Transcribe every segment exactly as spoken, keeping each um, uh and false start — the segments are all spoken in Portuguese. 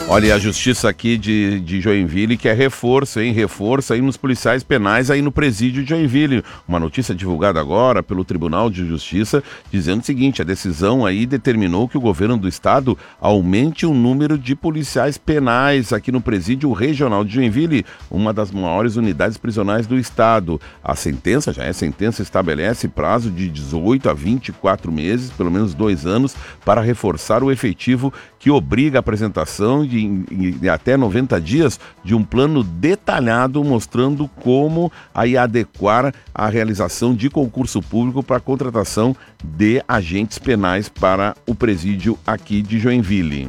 Olha, a justiça aqui de, de Joinville quer reforço, hein? Reforço aí nos policiais penais aí no presídio de Joinville. Uma notícia divulgada agora pelo Tribunal de Justiça dizendo o seguinte: a decisão aí determinou que o governo do estado aumente o número de policiais penais aqui no presídio regional de Joinville, uma das maiores unidades prisionais do estado. A sentença, já é sentença, estabelece prazo de dezoito a vinte e quatro meses, pelo menos dois anos, para reforçar o efetivo que obriga a apresentação de Em, em até noventa dias de um plano detalhado mostrando como aí adequar a realização de concurso público para a contratação de agentes penais para o presídio aqui de Joinville.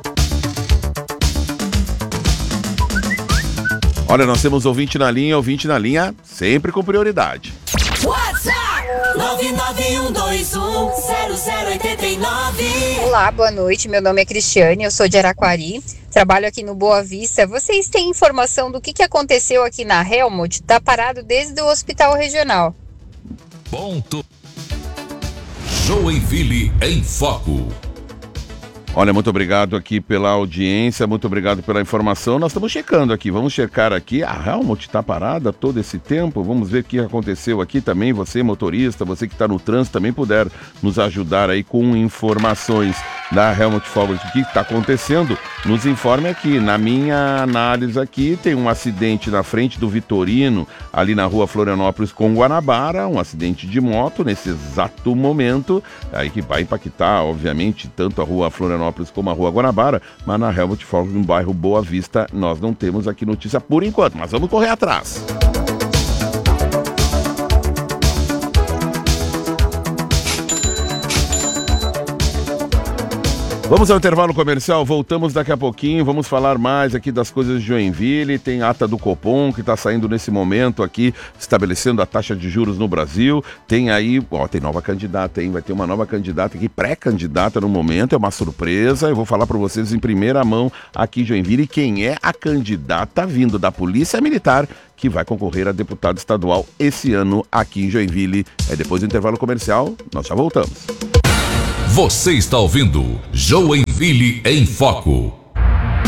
Olha, nós temos ouvinte na linha, ouvinte na linha sempre com prioridade. WhatsApp nove nove um dois um zero zero oito nove. Olá, boa noite. Meu nome é Cristiane, eu sou de Araquari, trabalho aqui no Boa Vista. Vocês têm informação do que, que aconteceu aqui na Helmut? Está parado desde o Hospital Regional. Ponto. Joinville em Foco. Olha, muito obrigado aqui pela audiência, muito obrigado pela informação. Nós estamos checando aqui, vamos checar aqui. A Helmut está parada todo esse tempo. Vamos ver o que aconteceu aqui também. Você, motorista, você que está no trânsito, também puder nos ajudar aí com informações da Helmut Fogo. O que está acontecendo? Nos informe aqui. Na minha análise aqui, tem um acidente na frente do Vitorino, ali na rua Florianópolis com Guanabara, um acidente de moto nesse exato momento, aí que vai impactar, obviamente, tanto a rua Florianópolis como a rua Guanabara, mas na Helmut Fogo, no bairro Boa Vista, nós não temos aqui notícia por enquanto, mas vamos correr atrás. Vamos ao intervalo comercial, voltamos daqui a pouquinho, vamos falar mais aqui das coisas de Joinville. Tem ata do Copom que está saindo nesse momento aqui, estabelecendo a taxa de juros no Brasil. Tem aí, ó, tem nova candidata, hein? Vai ter uma nova candidata aqui, pré-candidata no momento, é uma surpresa. Eu vou falar para vocês em primeira mão aqui em Joinville quem é a candidata vindo da Polícia Militar que vai concorrer a deputado estadual esse ano aqui em Joinville. É depois do intervalo comercial, nós já voltamos. Você está ouvindo Joinville em Foco.